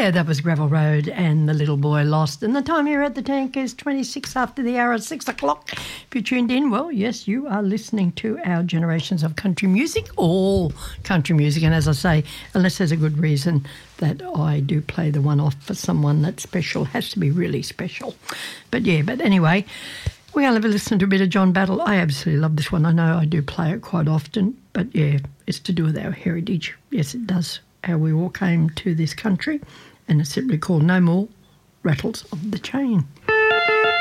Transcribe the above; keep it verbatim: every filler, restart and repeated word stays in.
Yeah, that was Gravel Road and The Little Boy Lost. And the time here at the Tank is twenty-six after the hour at six o'clock. If you tuned in, well, yes, you are listening to our Generations of Country Music, all country music. And as I say, unless there's a good reason that I do play the one off for someone that's special, has to be really special. But yeah, but anyway, we're going to have a listen to a bit of John Battle. I absolutely love this one. I know I do play it quite often, but yeah, it's to do with our heritage. Yes, it does. How we all came to this country, and it's simply called No More Rattles of the Chain.